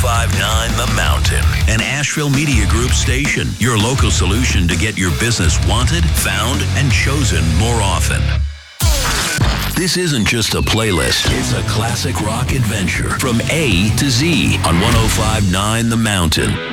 1059 The Mountain, an Asheville Media Group station, your local solution to get your business wanted, found, and chosen more often. This isn't just a playlist, it's a classic rock adventure from A to Z on 1059 The Mountain.